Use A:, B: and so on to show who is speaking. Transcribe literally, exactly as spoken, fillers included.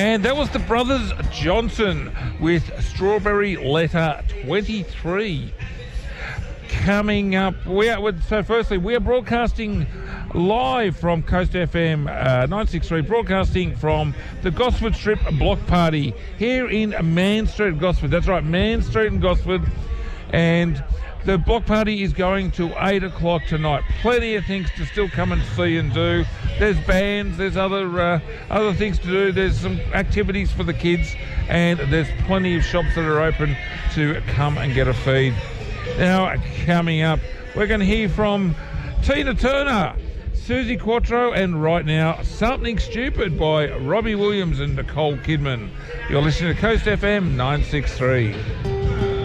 A: And that was the Brothers Johnson with Strawberry Letter twenty-three. Coming up, we are, so firstly, we are broadcasting live from Coast F M uh, nine sixty-three, broadcasting from the Gosford Strip Block Party here in Man Street, Gosford. That's right, Man Street in Gosford. And the block party is going to eight o'clock tonight. Plenty of things to still come and see and do. There's bands, there's other uh, other things to do. There's some activities for the kids, and there's plenty of shops that are open to come and get a feed. Now, coming up, we're going to hear from Tina Turner, Susie Quattro, and right now, Something Stupid by Robbie Williams and Nicole Kidman. You're listening to Coast F M nine sixty-three.